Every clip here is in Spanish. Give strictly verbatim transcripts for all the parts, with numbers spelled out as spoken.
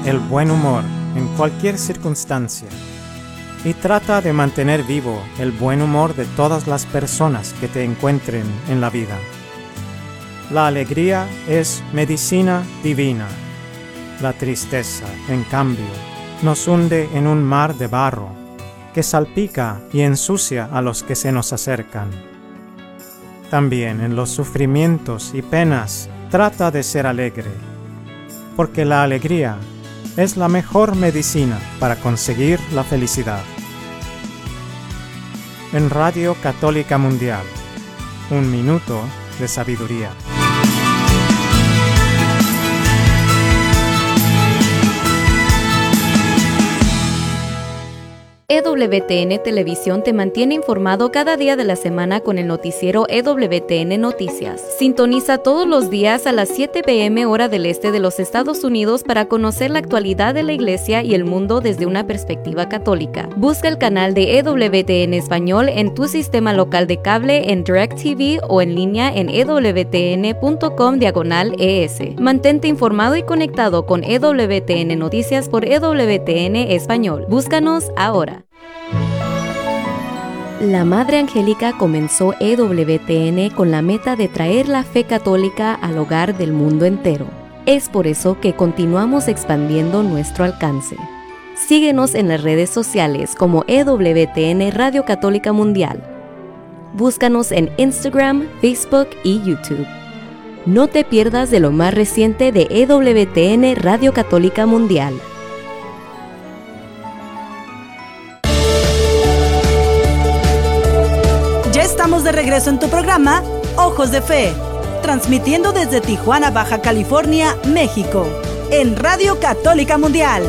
el buen humor en cualquier circunstancia y trata de mantener vivo el buen humor de todas las personas que te encuentren en la vida. La alegría es medicina divina. La tristeza, en cambio, nos hunde en un mar de barro que salpica y ensucia a los que se nos acercan. También en los sufrimientos y penas trata de ser alegre, porque la alegría es la mejor medicina para conseguir la felicidad. En Radio Católica Mundial, un minuto de sabiduría. E W T N Televisión te mantiene informado cada día de la semana con el noticiero E W T N Noticias. Sintoniza todos los días a las siete p m hora del este de los Estados Unidos para conocer la actualidad de la Iglesia y el mundo desde una perspectiva católica. Busca el canal de E W T N Español en tu sistema local de cable, en DirecTV o en línea en e w t n punto com diagonal e s. Mantente informado y conectado con E W T N Noticias por E W T N Español. Búscanos ahora. La Madre Angélica comenzó E W T N con la meta de traer la fe católica al hogar del mundo entero. Es por eso que continuamos expandiendo nuestro alcance. Síguenos en las redes sociales como E W T N Radio Católica Mundial. Búscanos en Instagram, Facebook y YouTube. No te pierdas de lo más reciente de E W T N Radio Católica Mundial. Ya estamos de regreso en tu programa Ojos de Fe, transmitiendo desde Tijuana, Baja California, México, en Radio Católica Mundial.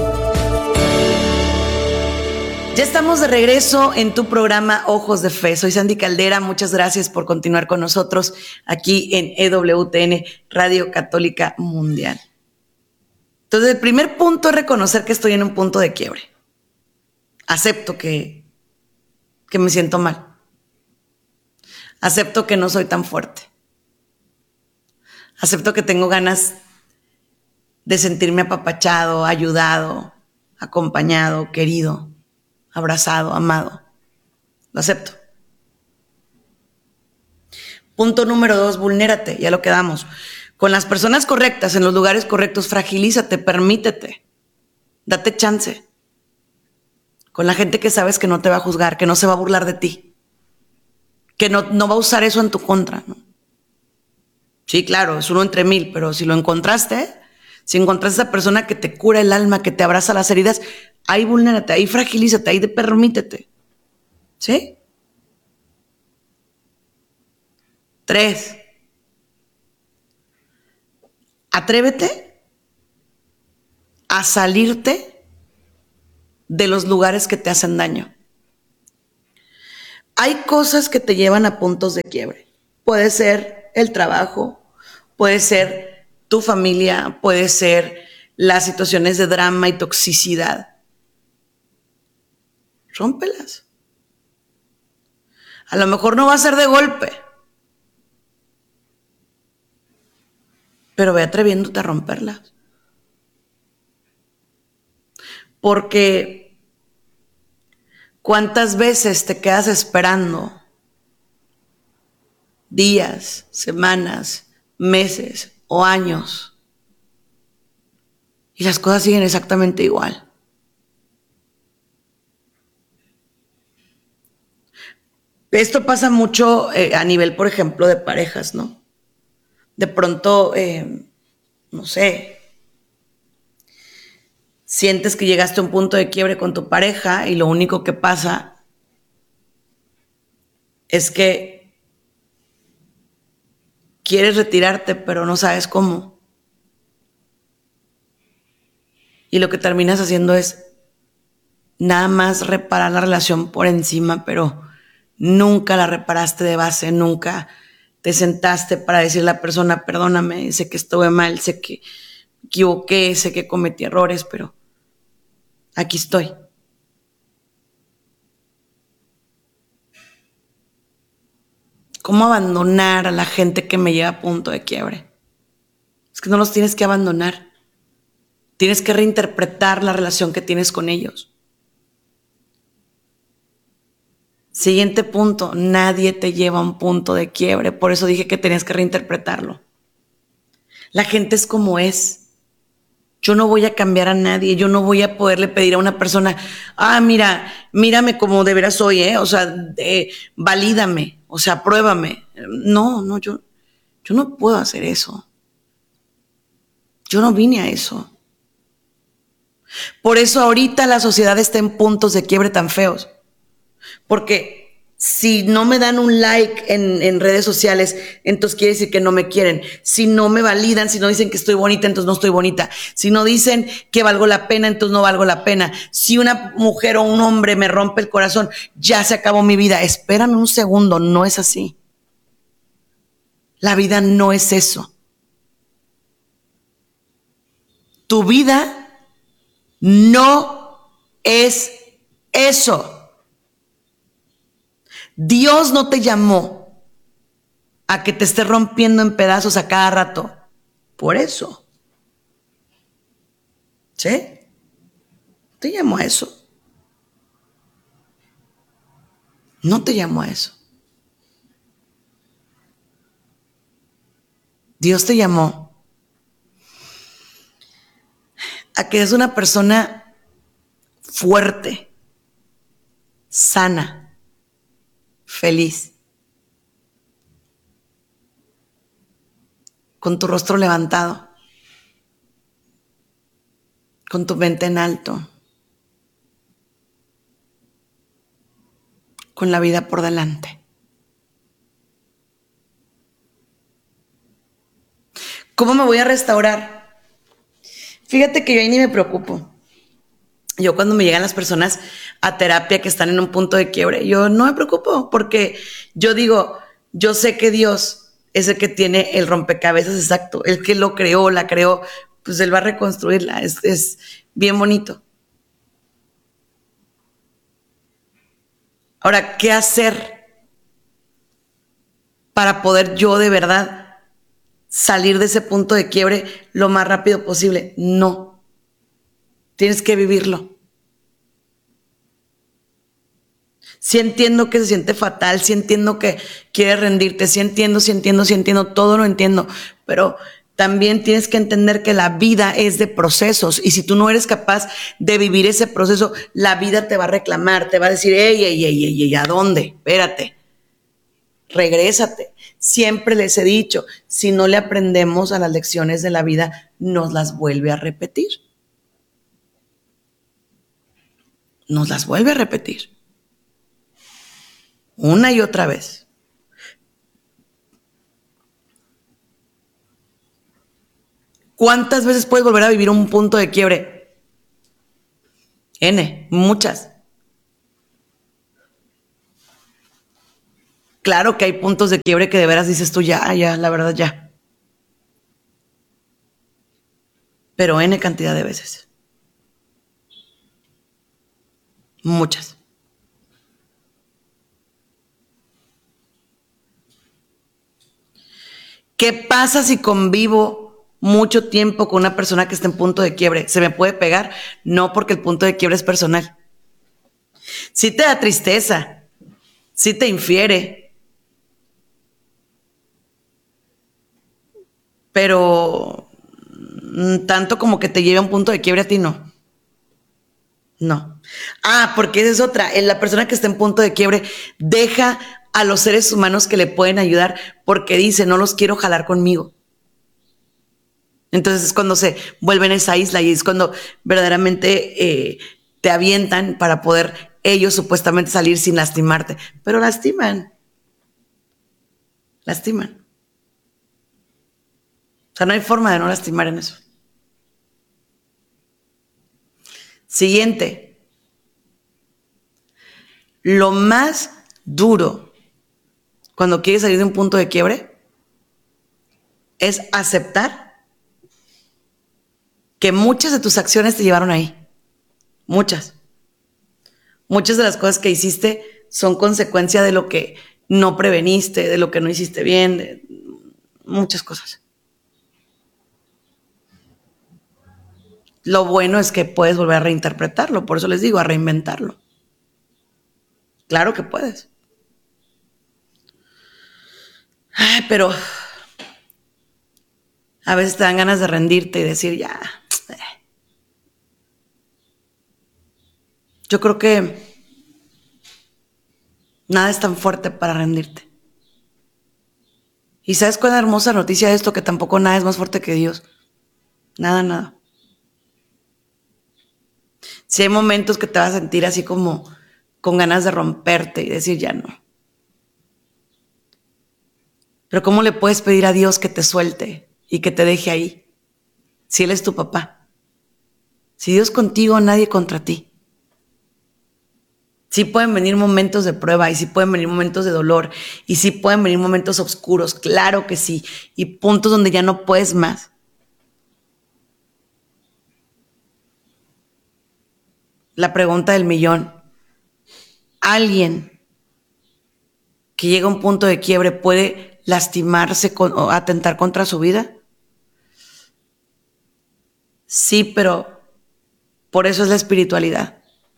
Ya estamos de regreso en tu programa Ojos de Fe. Soy Sandy Caldera, muchas gracias por continuar con nosotros aquí en E W T N Radio Católica Mundial. Entonces, el primer punto es reconocer que estoy en un punto de quiebre. Acepto que, que me siento mal. Acepto que no soy tan fuerte. Acepto que tengo ganas de sentirme apapachado, ayudado, acompañado, querido, abrazado, amado. Lo acepto. Punto número dos, vulnérate, ya lo quedamos. Con las personas correctas, en los lugares correctos, fragilízate, permítete, date chance. Con la gente que sabes que no te va a juzgar, que no se va a burlar de ti. Que no, no va a usar eso en tu contra, ¿no? Sí, claro, es uno entre mil, pero si lo encontraste, si encontraste a esa persona que te cura el alma, que te abraza las heridas, ahí vulnérate, ahí fragilízate, ahí permítete. ¿Sí? Tres. Atrévete a salirte de los lugares que te hacen daño. Hay cosas que te llevan a puntos de quiebre. Puede ser el trabajo, puede ser tu familia, puede ser las situaciones de drama y toxicidad. Rómpelas. A lo mejor no va a ser de golpe, pero ve atreviéndote a romperlas. Porque ¿cuántas veces te quedas esperando días, semanas, meses o años y las cosas siguen exactamente igual? Esto pasa mucho eh, a nivel, por ejemplo, de parejas, ¿no? De pronto, eh, no sé, sientes que llegaste a un punto de quiebre con tu pareja y lo único que pasa es que quieres retirarte, pero no sabes cómo. Y lo que terminas haciendo es nada más reparar la relación por encima, pero nunca la reparaste de base, nunca te sentaste para decirle a la persona, perdóname, sé que estuve mal, sé que me equivoqué, sé que cometí errores, pero aquí estoy. ¿Cómo abandonar a la gente que me lleva a punto de quiebre? Es que no los tienes que abandonar. Tienes que reinterpretar la relación que tienes con ellos. Siguiente punto, nadie te lleva a un punto de quiebre. Por eso dije que tenías que reinterpretarlo. La gente es como es. Yo no voy a cambiar a nadie. Yo no voy a poderle pedir a una persona, ah, mira, mírame como de veras soy, ¿eh? O sea, eh, valídame, o sea, pruébame. No, no, yo, yo no puedo hacer eso. Yo no vine a eso. Por eso ahorita la sociedad está en puntos de quiebre tan feos. Porque si no me dan un like en, en redes sociales, entonces quiere decir que no me quieren. Si no me validan, si no dicen que estoy bonita, entonces no estoy bonita. Si no dicen que valgo la pena, entonces no valgo la pena. Si una mujer o un hombre me rompe el corazón, ya se acabó mi vida. Espérame un segundo, no es así. La vida no es eso. Tu vida no es eso. Dios no te llamó a que te esté rompiendo en pedazos a cada rato. Por eso. ¿Sí? Te llamó a eso. No te llamó a eso. Dios te llamó a que seas una persona fuerte, sana, feliz, con tu rostro levantado, con tu mente en alto, con la vida por delante. ¿Cómo me voy a restaurar? Fíjate que yo ahí ni me preocupo. Yo cuando me llegan las personas a terapia que están en un punto de quiebre, yo no me preocupo porque yo digo, yo sé que Dios es el que tiene el rompecabezas exacto, el que lo creó, la creó, pues Él va a reconstruirla, es, es bien bonito. Ahora, ¿qué hacer para poder yo de verdad salir de ese punto de quiebre lo más rápido posible? No. Tienes que vivirlo. Sí entiendo que se siente fatal, sí entiendo que quieres rendirte, sí entiendo, sí entiendo, sí entiendo, todo lo entiendo, pero también tienes que entender que la vida es de procesos y si tú no eres capaz de vivir ese proceso, la vida te va a reclamar, te va a decir, ey, ey, ey, ey, ey, ¿a dónde? Espérate, regrésate. Siempre les he dicho, si no le aprendemos a las lecciones de la vida, nos las vuelve a repetir. Nos las vuelve a repetir. Una y otra vez. ¿Cuántas veces puedes volver a vivir un punto de quiebre? N, muchas. Claro que hay puntos de quiebre que de veras dices tú, ya, ya, la verdad ya. Pero N cantidad de veces. Muchas. ¿Qué pasa si convivo mucho tiempo con una persona que está en punto de quiebre? ¿Se me puede pegar? No, porque el punto de quiebre es personal. Sí te da tristeza, sí te infiere, pero tanto como que te lleve a un punto de quiebre a ti, no. No. Ah, porque esa es otra. La persona que está en punto de quiebre deja a los seres humanos que le pueden ayudar porque dice, no los quiero jalar conmigo. Entonces es cuando se vuelven a esa isla y es cuando verdaderamente eh, te avientan para poder ellos supuestamente salir sin lastimarte. Pero lastiman. Lastiman. O sea, no hay forma de no lastimar en eso. Siguiente. Lo más duro cuando quieres salir de un punto de quiebre es aceptar que muchas de tus acciones te llevaron ahí. Muchas. Muchas de las cosas que hiciste son consecuencia de lo que no preveniste, de lo que no hiciste bien, de muchas cosas. lo bueno es que puedes volver a reinterpretarlo. Por eso les digo, a reinventarlo. Claro que puedes. Ay, pero a veces te dan ganas de rendirte y decir, ya. Yo creo que nada es tan fuerte para rendirte. ¿Y sabes cuál es la hermosa noticia de esto? Que tampoco nada es más fuerte que Dios. Nada, nada. Si hay momentos que te vas a sentir así como con ganas de romperte y decir ya no. Pero ¿cómo le puedes pedir a Dios que te suelte y que te deje ahí? Si Él es tu papá. Si Dios contigo, nadie contra ti. Sí pueden venir momentos de prueba y sí pueden venir momentos de dolor y sí pueden venir momentos oscuros, claro que sí, y puntos donde ya no puedes más. La pregunta del millón. ¿Alguien que llega a un punto de quiebre puede lastimarse con, o atentar contra su vida? Sí, pero por eso es la espiritualidad.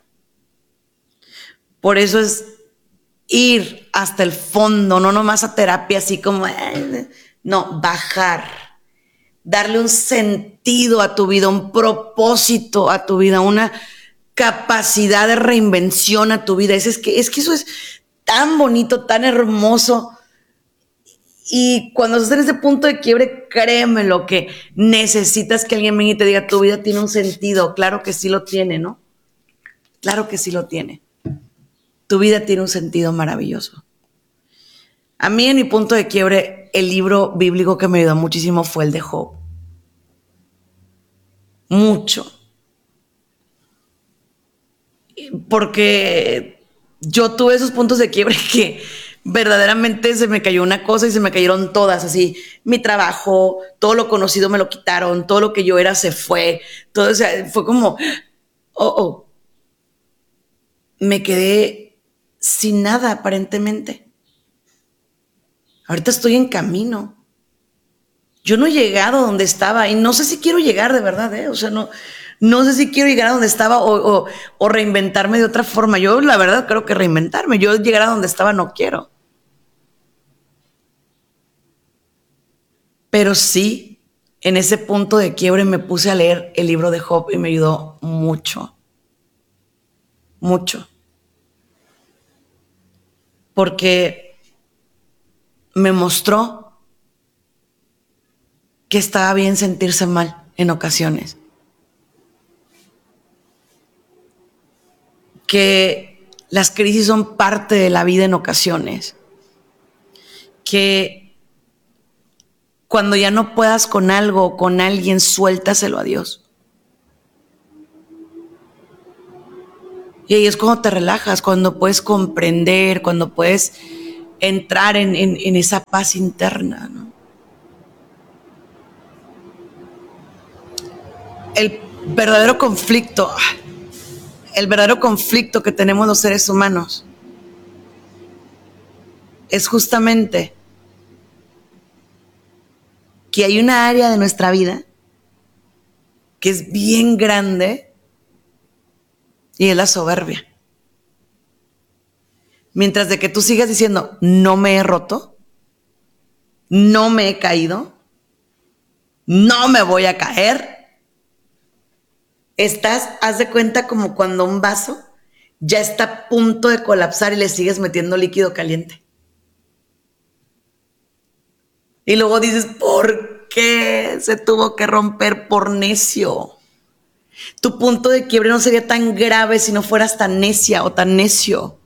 Por eso es ir hasta el fondo, no nomás a terapia así como, eh, no, bajar, darle un sentido a tu vida, un propósito a tu vida, una capacidad de reinvención a tu vida. Es, es, que, es que eso es tan bonito, tan hermoso. Y cuando estás en ese punto de quiebre, créeme lo que necesitas que alguien venga y te diga, tu vida tiene un sentido. Claro que sí lo tiene, ¿no? Claro que sí lo tiene. Tu vida tiene un sentido maravilloso. A mí, en mi punto de quiebre, el libro bíblico que me ayudó muchísimo fue el de Job. Mucho. Porque yo tuve esos puntos de quiebre que verdaderamente se me cayó una cosa y se me cayeron todas, así. Mi trabajo, todo lo conocido me lo quitaron, todo lo que yo era se fue. Todo, o sea, fue como, oh, oh. Me quedé sin nada, aparentemente. Ahorita estoy en camino. Yo no he llegado a donde estaba y no sé si quiero llegar de verdad, ¿eh? O sea, no, no sé si quiero llegar a donde estaba o, o, o reinventarme de otra forma. Yo, la verdad, creo que reinventarme. Yo llegar a donde estaba no quiero. Pero sí, en ese punto de quiebre me puse a leer el libro de Job y me ayudó mucho. Mucho. Porque me mostró que estaba bien sentirse mal en ocasiones. Que las crisis son parte de la vida en ocasiones. Que cuando ya no puedas con algo o con alguien, suéltaselo a Dios. Y ahí es cuando te relajas, cuando puedes comprender, cuando puedes entrar en, en, en esa paz interna, ¿no? El verdadero conflicto, el verdadero conflicto que tenemos los seres humanos es justamente que hay una área de nuestra vida que es bien grande y es la soberbia. Mientras de que tú sigas diciendo, no me he roto, no me he caído, no me voy a caer, estás, haz de cuenta como cuando un vaso ya está a punto de colapsar y le sigues metiendo líquido caliente. Y luego dices, ¿por qué se tuvo que romper? Por necio. Tu punto de quiebre no sería tan grave si no fueras tan necia o tan necio.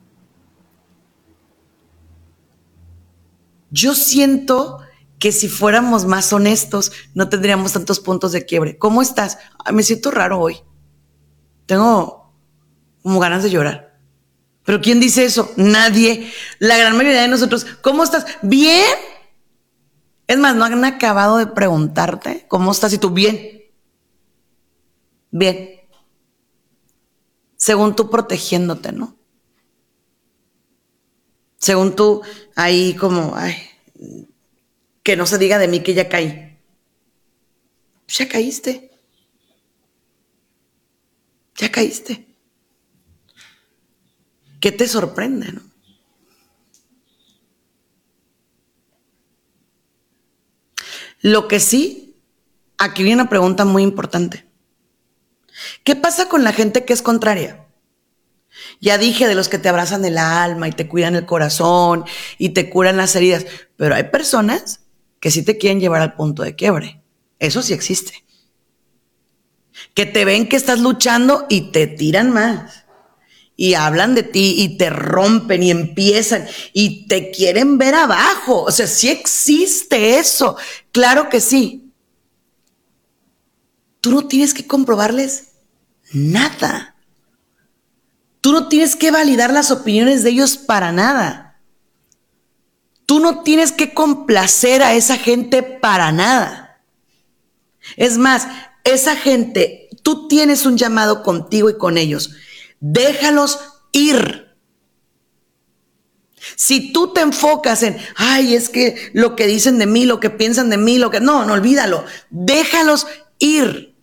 Yo siento que si fuéramos más honestos, no tendríamos tantos puntos de quiebre. ¿Cómo estás? Ay, me siento raro hoy. Tengo como ganas de llorar. ¿Pero quién dice eso? Nadie. La gran mayoría de nosotros. ¿Cómo estás? ¿Bien? Es más, no han acabado de preguntarte cómo estás y tú, bien. Bien. Según tú protegiéndote, ¿no? Según tú, ahí como, ay, que no se diga de mí que ya caí. Ya caíste. ya caíste. ¿Qué te sorprende, no? Lo que sí, aquí viene una pregunta muy importante. ¿Qué pasa con la gente que es contraria? Ya dije de los que te abrazan el alma y te cuidan el corazón y te curan las heridas, pero hay personas que sí te quieren llevar al punto de quiebre. Eso sí existe. Que te ven que estás luchando y te tiran más. Y hablan de ti y te rompen y empiezan y te quieren ver abajo. O sea, sí existe eso. Claro que sí. Tú no tienes que comprobarles nada. Tú no tienes que validar las opiniones de ellos para nada. Tú no tienes que complacer a esa gente para nada. Es más, esa gente, tú tienes un llamado contigo y con ellos. Déjalos ir. Si tú te enfocas en, ay, es que lo que dicen de mí, lo que piensan de mí, lo que... No, no, olvídalo. Déjalos ir.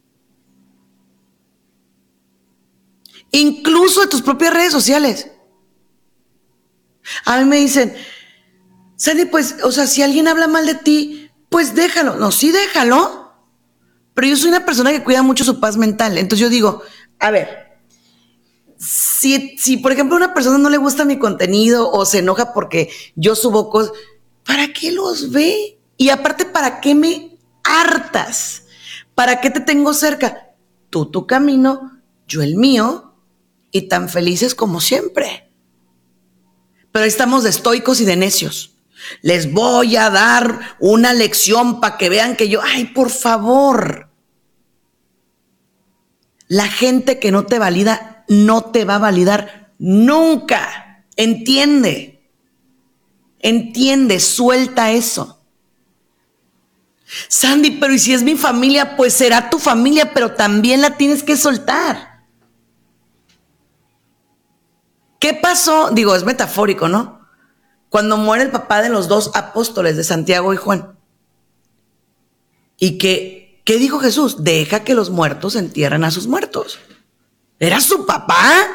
Incluso de tus propias redes sociales. A mí me dicen, Sandy, pues, o sea, si alguien habla mal de ti, pues déjalo. No, sí déjalo. Pero yo soy una persona que cuida mucho su paz mental. Entonces yo digo, a ver, si, si por ejemplo a una persona no le gusta mi contenido o se enoja porque yo subo cosas, ¿para qué los ve? Y aparte, ¿para qué me hartas? ¿Para qué te tengo cerca? Tú tu camino, yo el mío. Y tan felices como siempre. Pero estamos de estoicos y de necios. Les voy a dar una lección para que vean que yo... ¡Ay, por favor! La gente que no te valida no te va a validar nunca. Entiende. Entiende, suelta eso. Sandy, pero ¿y si es mi familia? Pues será tu familia, pero también la tienes que soltar. ¿Qué pasó? Digo, es metafórico, ¿no? Cuando muere el papá de los dos apóstoles, de Santiago y Juan. ¿Y qué, qué dijo Jesús? Deja que los muertos entierren a sus muertos. ¿Era su papá?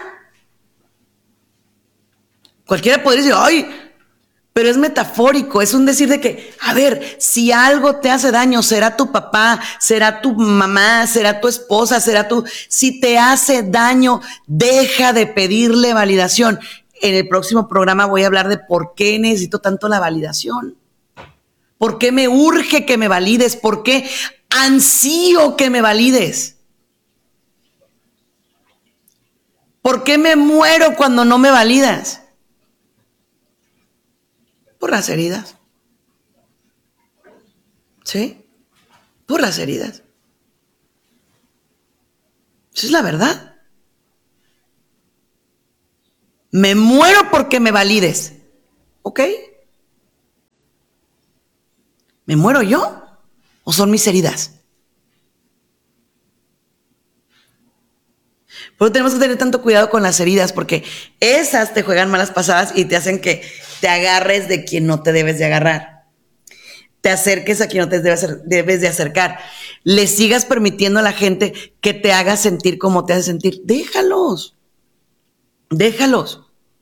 Cualquiera podría decir, ay, pero es metafórico, es un decir de que, a ver, si algo te hace daño, será tu papá, será tu mamá, será tu esposa, será tu... Si te hace daño, deja de pedirle validación. En el próximo programa voy a hablar de por qué necesito tanto la validación. ¿Por qué me urge que me valides? ¿Por qué ansío que me valides? ¿Por qué me muero cuando no me validas? Por las heridas. ¿Sí? Por las heridas. Esa es la verdad. Me muero porque me valides. ¿Ok? ¿Me muero yo? ¿O son mis heridas? Por eso tenemos que tener tanto cuidado con las heridas, porque esas te juegan malas pasadas y te hacen que te agarres de quien no te debes de agarrar. Te acerques a quien no te debes, debes de acercar. Le sigas permitiendo a la gente que te haga sentir como te hace sentir. Déjalos. Déjalos.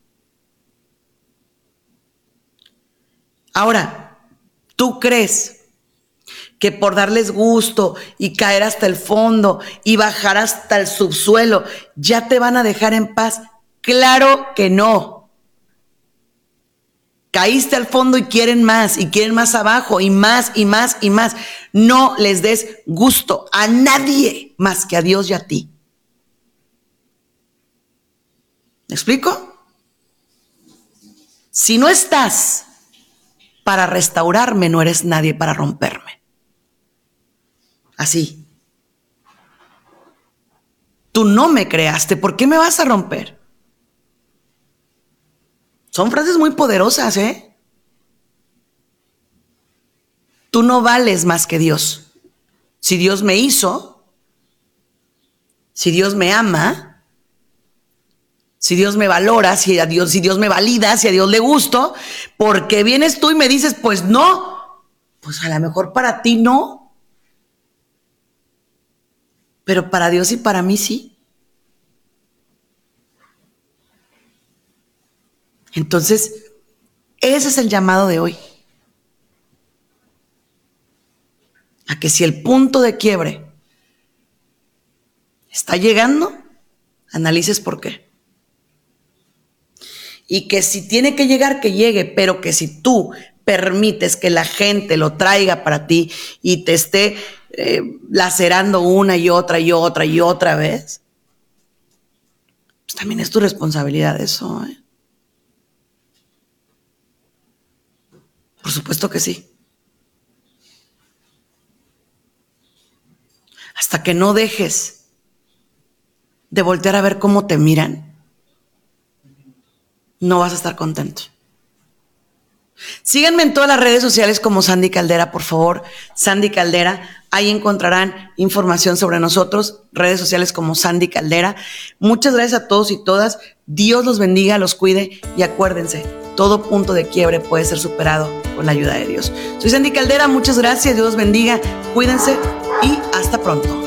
Ahora, ¿tú crees que por darles gusto y caer hasta el fondo y bajar hasta el subsuelo ya te van a dejar en paz? Claro que no. Caíste al fondo y quieren más, y quieren más abajo, y más, y más, y más. No les des gusto a nadie más que a Dios y a ti. ¿Me explico? Si no estás para restaurarme, no eres nadie para romperme. Así. Tú no me creaste, ¿por qué me vas a romper? Son frases muy poderosas, ¿eh? Tú no vales más que Dios. Si Dios me hizo, si Dios me ama, si Dios me valora, si a Dios, si Dios me valida, si a Dios le gusto, ¿por qué vienes tú y me dices, pues no? Pues a lo mejor para ti no. Pero para Dios y para mí sí. Entonces, ese es el llamado de hoy. A que si el punto de quiebre está llegando, analices por qué. Y que si tiene que llegar, que llegue, pero que si tú permites que la gente lo traiga para ti y te esté eh, lacerando una y otra y otra y otra vez, pues también es tu responsabilidad eso, ¿eh? Por supuesto que sí. Hasta que no dejes de voltear a ver cómo te miran, no vas a estar contento. Síganme en todas las redes sociales como Sandy Caldera, por favor. Sandy Caldera, ahí encontrarán información sobre nosotros, redes sociales como Sandy Caldera. Muchas gracias a todos y todas. Dios los bendiga, los cuide y acuérdense, todo punto de quiebre puede ser superado con la ayuda de Dios. Soy Sandy Caldera, muchas gracias, Dios los bendiga, cuídense y hasta pronto.